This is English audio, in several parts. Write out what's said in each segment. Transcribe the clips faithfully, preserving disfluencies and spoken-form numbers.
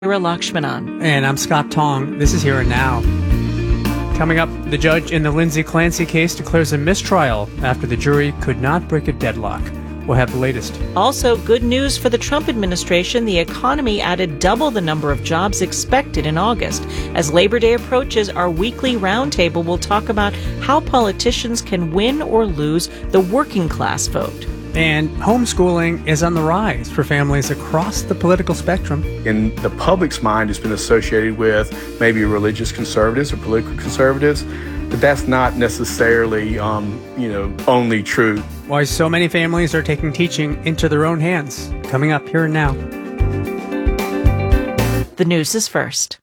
Lakshmanan. And I'm Scott Tong. This is Here and Now. Coming up, the judge in the Lindsay Clancy case declares a mistrial after the jury could not break a deadlock. We'll have the latest. Also, good news for the Trump administration. The economy added double the number of jobs expected in August. As Labor Day approaches, our weekly roundtable will talk about how politicians can win or lose the working class vote. And homeschooling is on the rise for families across the political spectrum. In the public's mind, it's been associated with maybe religious conservatives or political conservatives, but that's not necessarily, um, you know, only true. Why so many families are taking teaching into their own hands. Coming up Here and Now. The news is first.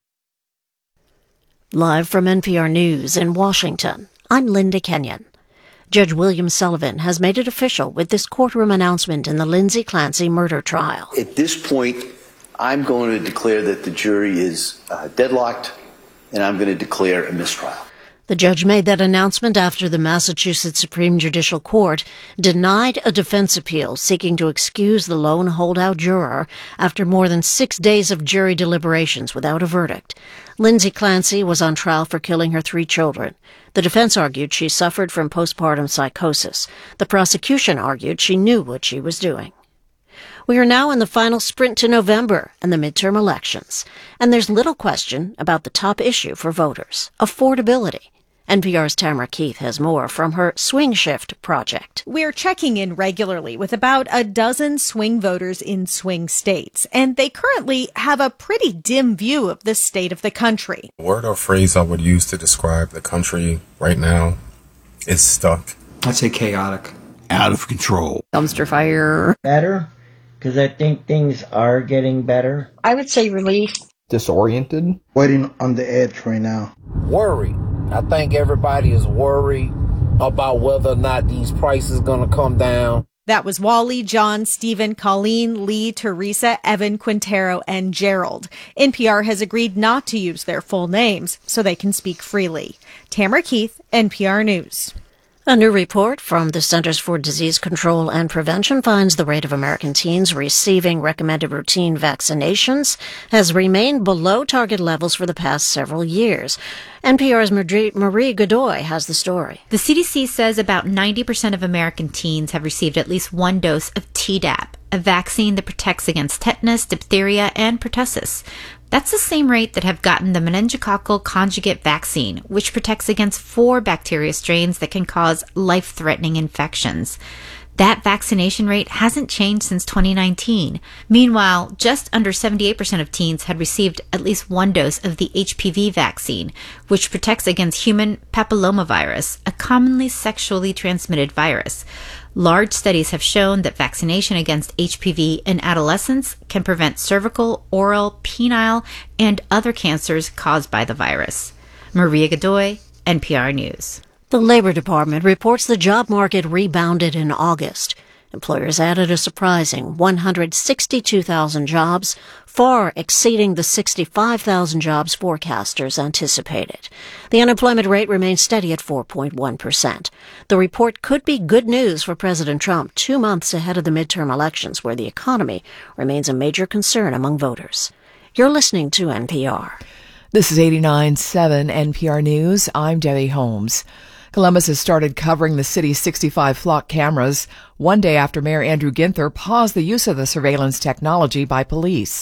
Live from N P R News in Washington, I'm Linda Kenyon. Judge William Sullivan has made it official with this courtroom announcement in the Lindsay Clancy murder trial. At this point, I'm going to declare that the jury is uh, deadlocked, and I'm going to declare a mistrial. The judge made that announcement after the Massachusetts Supreme Judicial Court denied a defense appeal seeking to excuse the lone holdout juror after more than six days of jury deliberations without a verdict. Lindsay Clancy was on trial for killing her three children. The defense argued she suffered from postpartum psychosis. The prosecution argued she knew what she was doing. We are now in the final sprint to November and the midterm elections, and there's little question about the top issue for voters, affordability. N P R's Tamara Keith has more from her Swing Shift project. We're checking in regularly with about a dozen swing voters in swing states, and they currently have a pretty dim view of the state of the country. The word or phrase I would use to describe the country right now is stuck. I'd say chaotic. Out of control. Dumpster fire. Better, because I think things are getting better. I would say relief. Disoriented. Waiting on the edge right now. Worry. I think everybody is worried about whether or not these prices are going to come down. That was Wally, John, Stephen, Colleen, Lee, Teresa, Evan, Quintero, and Gerald. N P R has agreed not to use their full names so they can speak freely. Tamara Keith, N P R News. A new report from the Centers for Disease Control and Prevention finds the rate of American teens receiving recommended routine vaccinations has remained below target levels for the past several years. N P R's Marie Godoy has the story. The C D C says about ninety percent of American teens have received at least one dose of Tdap, a vaccine that protects against tetanus, diphtheria, and pertussis. That's the same rate that have gotten the meningococcal conjugate vaccine, which protects against four bacteria strains that can cause life-threatening infections. That vaccination rate hasn't changed since twenty nineteen. Meanwhile, just under seventy-eight percent of teens had received at least one dose of the H P V vaccine, which protects against human papillomavirus, a commonly sexually transmitted virus. Large studies have shown that vaccination against H P V in adolescents can prevent cervical, oral, penile, and other cancers caused by the virus. Maria Godoy, N P R News. The Labor Department reports the job market rebounded in August. Employers added a surprising one hundred sixty-two thousand jobs, far exceeding the sixty-five thousand jobs forecasters anticipated. The unemployment rate remains steady at four point one percent. The report could be good news for President Trump two months ahead of the midterm elections, where the economy remains a major concern among voters. You're listening to N P R. This is eighty-nine point seven N P R News. I'm Debbie Holmes. Columbus has started covering the city's sixty-five flock cameras one day after Mayor Andrew Ginther paused the use of the surveillance technology by police.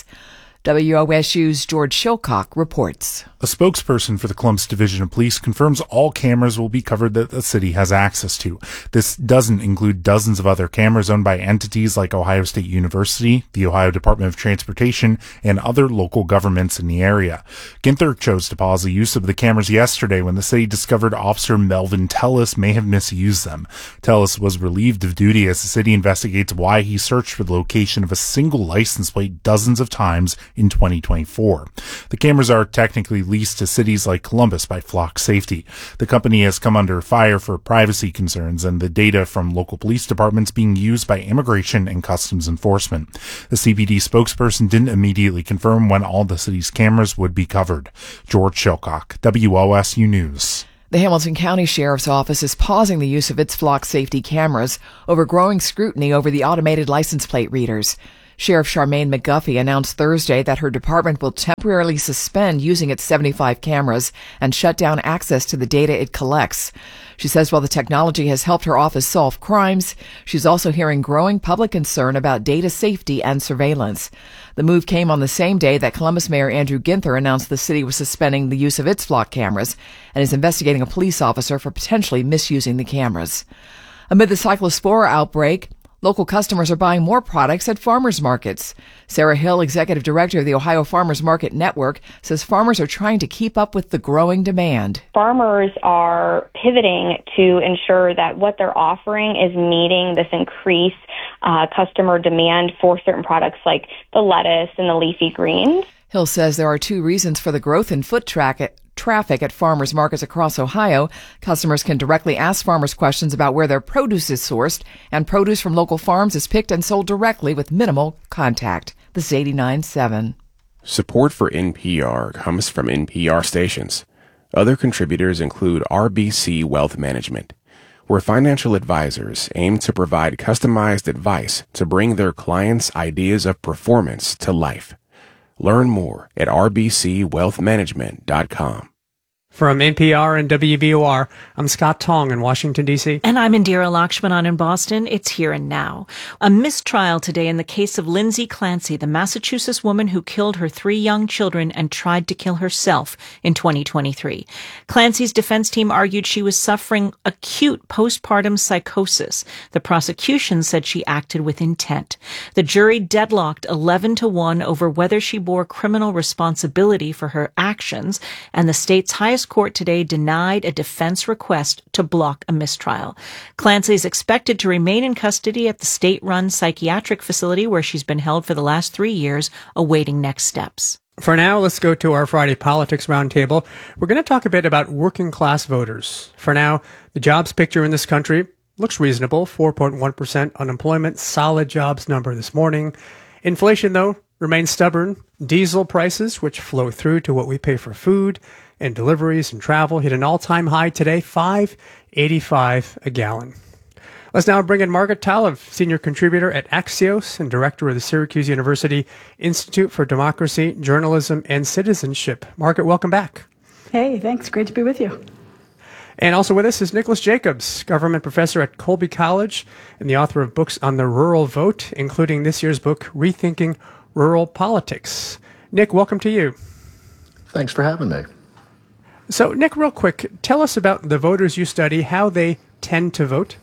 W O S U's George Shilcock reports. A spokesperson for the Columbus Division of Police confirms all cameras will be covered that the city has access to. This doesn't include dozens of other cameras owned by entities like Ohio State University, the Ohio Department of Transportation, and other local governments in the area. Ginther chose to pause the use of the cameras yesterday when the city discovered Officer Melvin Tellis may have misused them. Tellis was relieved of duty as the city investigates why he searched for the location of a single license plate dozens of times in twenty twenty-four. The cameras are technically leased to cities like Columbus by Flock Safety. The company has come under fire for privacy concerns and the data from local police departments being used by Immigration and Customs Enforcement. The C P D spokesperson didn't immediately confirm when all the city's cameras would be covered. George Shilcock, W O S U News. The Hamilton County Sheriff's Office is pausing the use of its Flock Safety cameras over growing scrutiny over the automated license plate readers. Sheriff Charmaine McGuffey announced Thursday that her department will temporarily suspend using its seventy-five cameras and shut down access to the data it collects. She says while the technology has helped her office solve crimes, she's also hearing growing public concern about data safety and surveillance. The move came on the same day that Columbus Mayor Andrew Ginther announced the city was suspending the use of its flock cameras and is investigating a police officer for potentially misusing the cameras. Amid the cyclospora outbreak, local customers are buying more products at farmers markets. Sarah Hill, executive director of the Ohio Farmers Market Network, says farmers are trying to keep up with the growing demand. Farmers are pivoting to ensure that what they're offering is meeting this increased uh, customer demand for certain products like the lettuce and the leafy greens. Hill says there are two reasons for the growth in foot tra- traffic at farmers markets across Ohio. Customers can directly ask farmers questions about where their produce is sourced, and produce from local farms is picked and sold directly with minimal contact. This is eighty-nine point seven. Support for N P R comes from N P R stations. Other contributors include R B C Wealth Management, where financial advisors aim to provide customized advice to bring their clients' ideas of performance to life. Learn more at r b c wealth management dot com. From N P R and W B O R, I'm Scott Tong in Washington, D C. And I'm Indira Lakshmanan in Boston. It's Here and Now. A mistrial today in the case of Lindsay Clancy, the Massachusetts woman who killed her three young children and tried to kill herself in twenty twenty-three. Clancy's defense team argued she was suffering acute postpartum psychosis. The prosecution said she acted with intent. The jury deadlocked eleven to one over whether she bore criminal responsibility for her actions, and the state's highest court today denied a defense request to block a mistrial. Clancy is expected to remain in custody at the state-run psychiatric facility where she's been held for the last three years, awaiting next steps. For now, let's go to our Friday Politics Roundtable. We're going to talk a bit about working-class voters. For now, the jobs picture in this country looks reasonable. four point one percent unemployment, solid jobs number this morning. Inflation, though, remains stubborn. Diesel prices, which flow through to what we pay for food and deliveries and travel, hit an all-time high today, five dollars and eighty-five cents a gallon. Let's now bring in Margaret Talev, senior contributor at Axios and director of the Syracuse University Institute for Democracy, Journalism, and Citizenship. Margaret, welcome back. Hey, thanks. Great to be with you. And also with us is Nicholas Jacobs, government professor at Colby College and the author of books on the rural vote, including this year's book, Rethinking Rural Politics. Nick, welcome to you. Thanks for having me. So, Nick, real quick, tell us about the voters you study, how they tend to vote.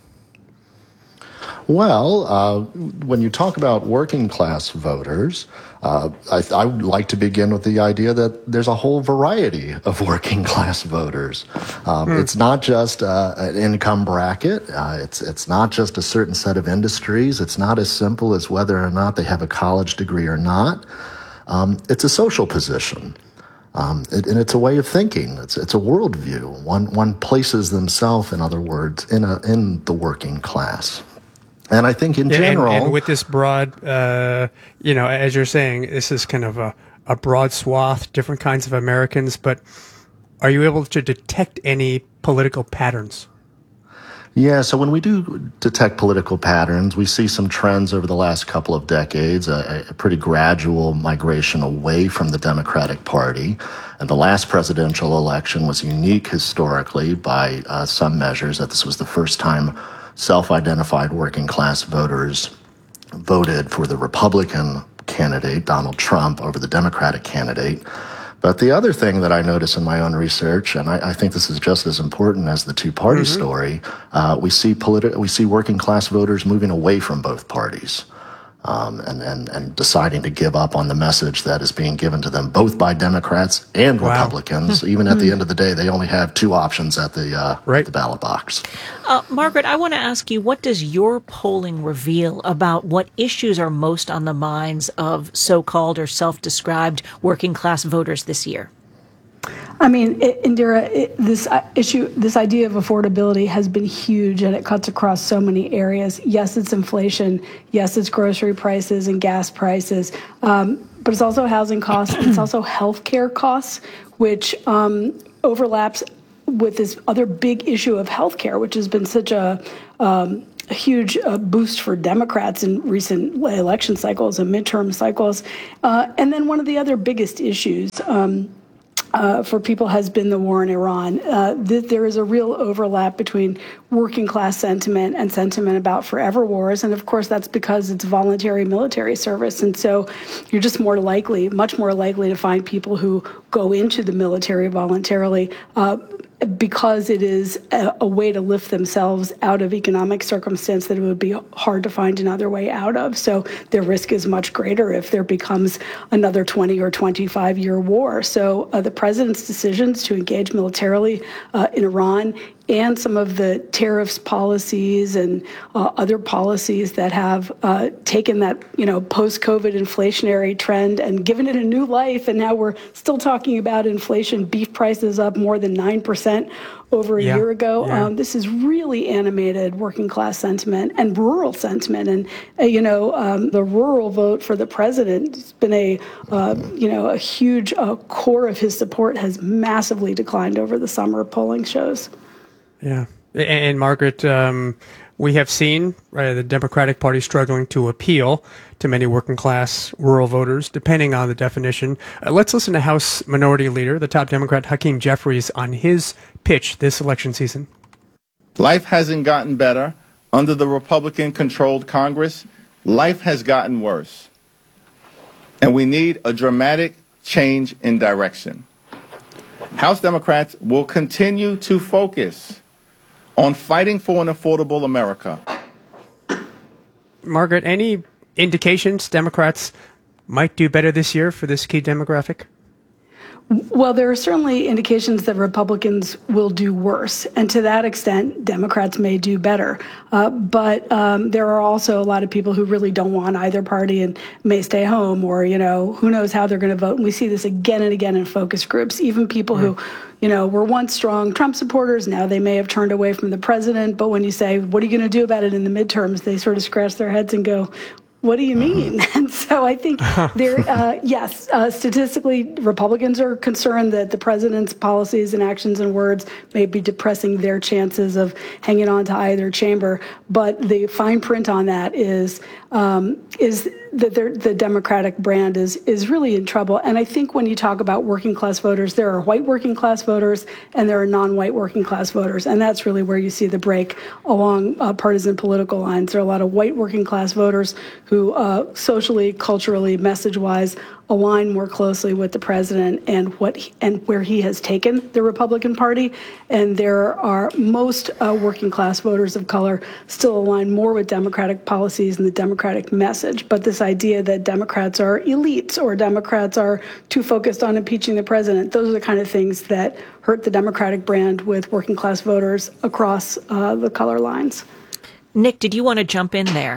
Well, uh, when you talk about working class voters, uh, I, I would like to begin with the idea that there's a whole variety of working class voters. Um, mm. It's not just uh, an income bracket. Uh, it's it's not just a certain set of industries. It's not as simple as whether or not they have a college degree or not. Um, it's a social position. Um, it, and it's a way of thinking. It's it's a worldview. One one places themselves, in other words, in a in the working class. And I think in yeah, general, and, and with this broad, uh, you know, as you're saying, this is kind of a, a broad swath, different kinds of Americans. But are you able to detect any political patterns? Yeah, so when we do detect political patterns, we see some trends over the last couple of decades, a, a pretty gradual migration away from the Democratic Party. And the last presidential election was unique historically by uh, some measures, that this was the first time self-identified working class voters voted for the Republican candidate, Donald Trump, over the Democratic candidate. But the other thing that I notice in my own research, and I, I think this is just as important as the two-party mm-hmm. story, uh, we see politi- we see working class voters moving away from both parties. Um, and, and, and deciding to give up on the message that is being given to them both by Democrats and wow. Republicans. Even at the end of the day, they only have two options at the, uh, right. at the ballot box. Uh, Margaret, I want to ask you, what does your polling reveal about what issues are most on the minds of so-called or self-described working class voters this year? I mean, it, Indira, it, this issue, this idea of affordability has been huge, and it cuts across so many areas. Yes, it's inflation. Yes, it's grocery prices and gas prices. Um, but it's also housing costs. It's also healthcare costs, which um, overlaps with this other big issue of healthcare, which has been such a um, a huge uh, boost for Democrats in recent election cycles and midterm cycles. Uh, and then one of the other biggest issues um, Uh, for people has been the war in Iran. Uh, th- there is a real overlap between working class sentiment and sentiment about forever wars. And of course, that's because it's voluntary military service. And so you're just more likely, much more likely to find people who go into the military voluntarily uh, because it is a, a way to lift themselves out of economic circumstance that it would be hard to find another way out of. So their risk is much greater if there becomes another twenty or twenty-five year war. So uh, the president's decisions to engage militarily uh, in Iran and some of the tariffs policies and uh, other policies that have uh, taken that, you know, post-COVID inflationary trend and given it a new life. And now we're still talking about inflation, beef prices up more than nine percent over a yeah. year ago. Yeah. Um, this is really animated working class sentiment and rural sentiment. And, uh, you know, um, the rural vote for the president has been a, uh, you know, a huge uh, core of his support has massively declined over the summer, polling shows. Yeah. And, and Margaret, um, we have seen uh, the Democratic Party struggling to appeal to many working class rural voters, depending on the definition. Uh, let's listen to House Minority Leader, the top Democrat, Hakeem Jeffries, on his pitch this election season. Life hasn't gotten better. Under the Republican-controlled Congress, life has gotten worse. And we need a dramatic change in direction. House Democrats will continue to focus on fighting for an affordable America. Margaret, any indications Democrats might do better this year for this key demographic? Well, there are certainly indications that Republicans will do worse. And to that extent, Democrats may do better. Uh, but um, there are also a lot of people who really don't want either party and may stay home, or, you know, who knows how they're going to vote. And we see this again and again in focus groups. Even people mm-hmm. who, you know, were once strong Trump supporters, now they may have turned away from the president. But when you say, what are you going to do about it in the midterms? They sort of scratch their heads and go, what do you mean? And so I think there, uh, yes, uh, statistically, Republicans are concerned that the president's policies and actions and words may be depressing their chances of hanging on to either chamber. But the fine print on that is um, is that the Democratic brand is is really in trouble. And I think when you talk about working class voters, there are white working class voters and there are non-white working class voters. And that's really where you see the break along uh, partisan political lines. There are a lot of white working class voters who uh, socially, culturally, message-wise align more closely with the president and what he, and where he has taken the Republican Party. And there are most uh, working class voters of color still align more with Democratic policies and the Democratic message. But this idea that Democrats are elites or Democrats are too focused on impeaching the president, those are the kind of things that hurt the Democratic brand with working class voters across uh, the color lines. Nick, did you want to jump in there?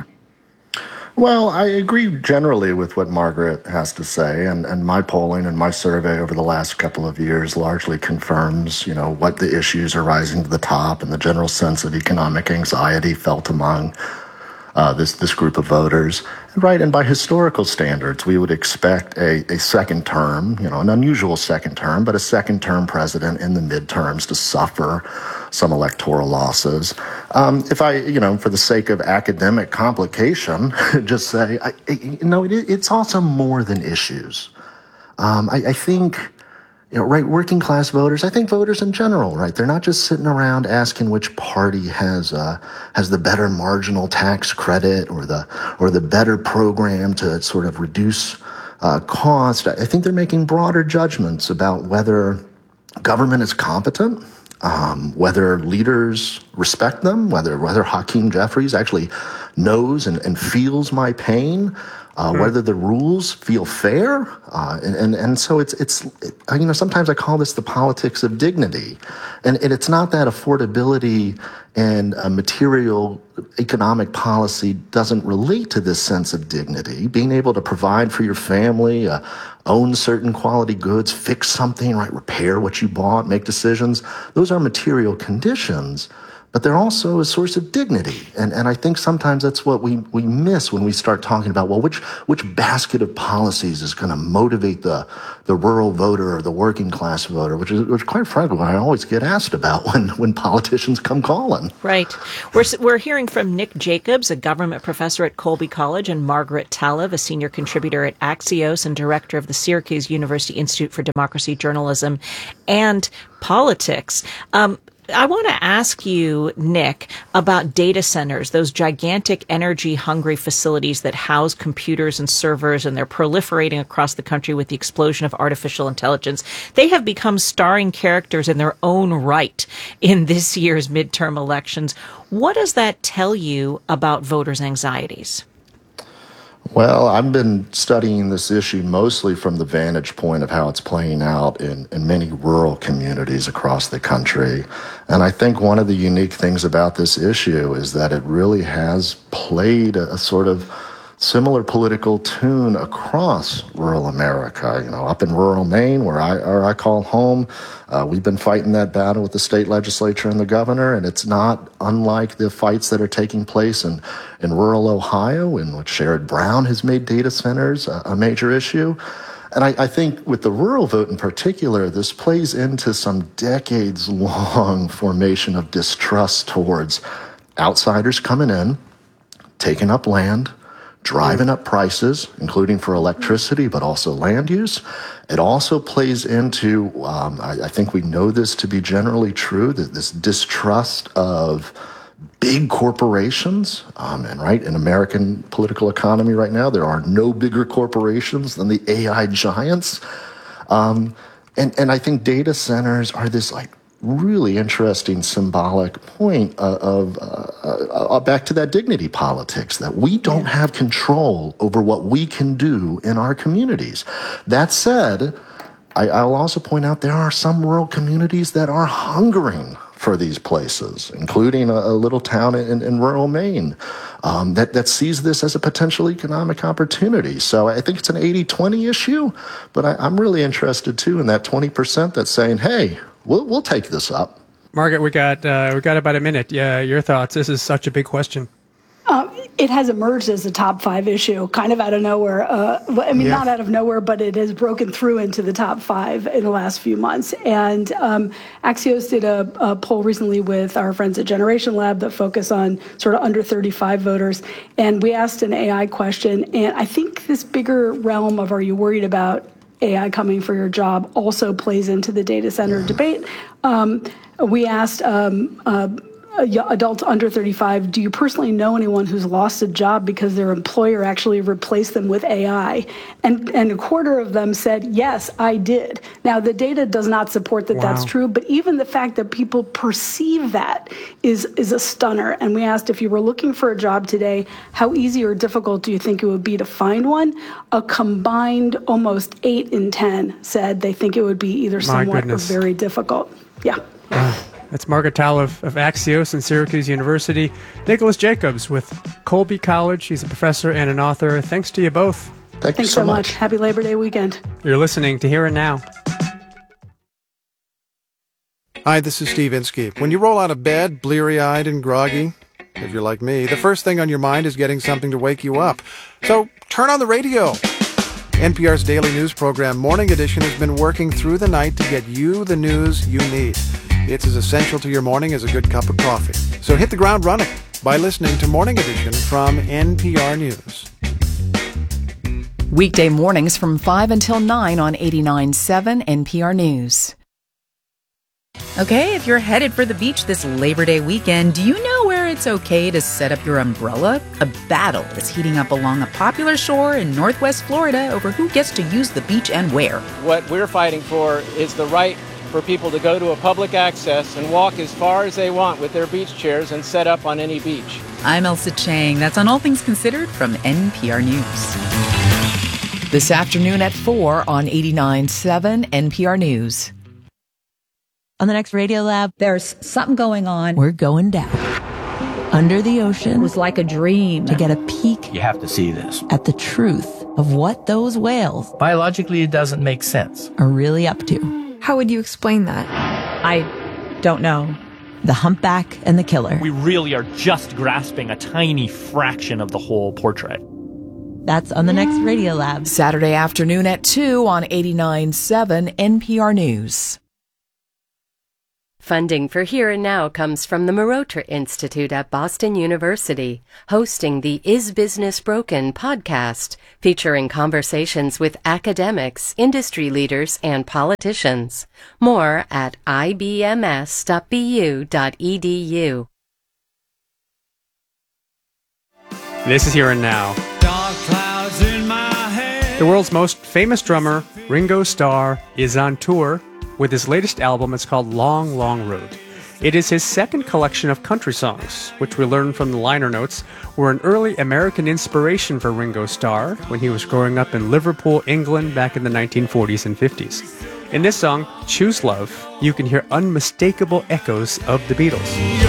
Well, I agree generally with what Margaret has to say, and, and my polling and my survey over the last couple of years largely confirms, you know, what the issues are rising to the top and the general sense of economic anxiety felt among uh, this this group of voters. Right, and by historical standards, we would expect a, a second term, you know, an unusual second term, but a second term president in the midterms to suffer some electoral losses. Um, if I, you know, for the sake of academic complication, just say, I, you know, it, it's also more than issues. Um, I, I think, you know, right, working class voters, I think voters in general, right, they're not just sitting around asking which party has uh, has the better marginal tax credit or the or the better program to sort of reduce uh, cost. I think they're making broader judgments about whether government is competent, um, whether leaders respect them, whether whether Hakeem Jeffries actually knows and, and feels my pain. Uh, mm-hmm. Whether the rules feel fair, uh, and, and and so it's it's it, you know, sometimes I call this the politics of dignity, and, and it's not that affordability and uh, material economic policy doesn't relate to this sense of dignity. Being able to provide for your family, uh, own certain quality goods, fix something, right, repair what you bought, make decisions. Those are material conditions. but they're also a source of dignity. And and I think sometimes that's what we, we miss when we start talking about, well, which which basket of policies is going to motivate the the rural voter or the working class voter, which is which quite frankly I always get asked about when, when politicians come calling. Right. We're we're hearing from Nick Jacobs, a government professor at Colby College, and Margaret Talev, a senior contributor at Axios and director of the Syracuse University Institute for Democracy, Journalism, and Politics. Um, I want to ask you, Nick, about data centers, those gigantic energy-hungry facilities that house computers and servers, and they're proliferating across the country with the explosion of artificial intelligence. They have become starring characters in their own right in this year's midterm elections. What does that tell you about voters' anxieties? Well, I've been studying this issue mostly from the vantage point of how it's playing out in, in many rural communities across the country. And I think one of the unique things about this issue is that it really has played a, a sort of similar political tune across rural America. You know, up in rural Maine, where I, or I call home, uh, we've been fighting that battle with the state legislature and the governor, and it's not unlike the fights that are taking place in, in rural Ohio, in which Sherrod Brown has made data centers a, a major issue. And I, I think with the rural vote in particular, this plays into some decades-long formation of distrust towards outsiders coming in, taking up land, driving up prices, including for electricity, but also land use. It also plays into, um, I, I think we know this to be generally true, that this distrust of big corporations, um, and right, in American political economy right now, there are no bigger corporations than the A I giants. Um, and, and I think data centers are this like really interesting symbolic point uh, of, uh, uh, back to that dignity politics, that we don't yeah. have control over what we can do in our communities. That said, I, I'll also point out there are some rural communities that are hungering for these places, including a, a little town in, in rural Maine um, that, that sees this as a potential economic opportunity. So I think it's an eighty twenty issue, but I, I'm really interested too in that twenty percent that's saying, hey, we'll, we'll take this up. Margaret, we got uh, we got about a minute. Yeah, your thoughts. This is such a big question. Uh, it has emerged as a top five issue, kind of out of nowhere. Uh, I mean, yeah. not out of nowhere, but it has broken through into the top five in the last few months. And um, Axios did a, a poll recently with our friends at Generation Lab that focus on sort of under thirty-five voters. And we asked an A I question. And I think this bigger realm of, are you worried about A I coming for your job, also plays into the data center debate. Um, we asked um, uh, adults under thirty-five, do you personally know anyone who's lost a job because their employer actually replaced them with A I? And, and a quarter of them said, yes, I did. Now, the data does not support that wow. that's true, but even the fact that people perceive that is, is a stunner. And we asked, if you were looking for a job today, how easy or difficult do you think it would be to find one? A combined almost eight in ten said they think it would be either somewhat or very difficult. Yeah. Wow. That's Margaret Talev of Axios and Syracuse University. Nicholas Jacobs with Colby College. He's a professor and an author. Thanks to you both. Thank Thanks you so so much. much. Happy Labor Day weekend. You're listening to Here and Now. Hi, this is Steve Inskeep. When you roll out of bed, bleary-eyed and groggy, if you're like me, the first thing on your mind is getting something to wake you up. So turn on the radio. N P R's daily news program, Morning Edition, has been working through the night to get you the news you need. It's as essential to your morning as a good cup of coffee. So hit the ground running by listening to Morning Edition from N P R News. Weekday mornings from five until nine on eighty-nine point seven N P R News. Okay, if you're headed for the beach this Labor Day weekend, do you know where it's okay to set up your umbrella? A battle is heating up along a popular shore in Northwest Florida over who gets to use the beach and where. What we're fighting for is the right for people to go to a public access and walk as far as they want with their beach chairs and set up on any beach. I'm Elsa Chang. That's on All Things Considered from N P R News. This afternoon at four on eighty-nine point seven N P R News. On the next Radio Lab, there's something going on. We're going down. Under the ocean. It was like a dream. To get a peek. You have to see this. At the truth of what those whales. Biologically, it doesn't make sense. Are really up to. How would you explain that? I don't know. The Humpback and the Killer. We really are just grasping a tiny fraction of the whole portrait. That's on the next Radiolab. Saturday afternoon at two on eighty-nine point seven N P R News. Funding for Here and Now comes from the Marotra Institute at Boston University, hosting the Is Business Broken podcast, featuring conversations with academics, industry leaders, and politicians. More at I B M S dot B U dot E D U. This is Here and Now. Dark clouds in my head. The world's most famous drummer, Ringo Starr, is on tour with his latest album. It's called Long, Long Road. It is his second collection of country songs, which we learned from the liner notes were an early American inspiration for Ringo Starr when he was growing up in Liverpool, England back in the nineteen forties and fifties. In this song, Choose Love, you can hear unmistakable echoes of the Beatles.